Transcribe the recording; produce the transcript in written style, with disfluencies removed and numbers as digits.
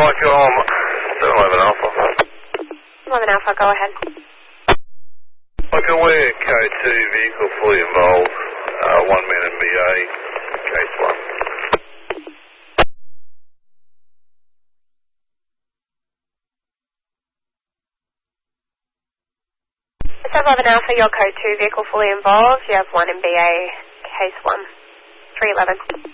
Mike, I'm 711 Alpha. 11 Alpha, go ahead. Okay, we're K2 vehicle fully involved, 1 man MBA, case 1. 711 Alpha, your code 2 vehicle fully involved. You have 1 MBA, case 1. 311.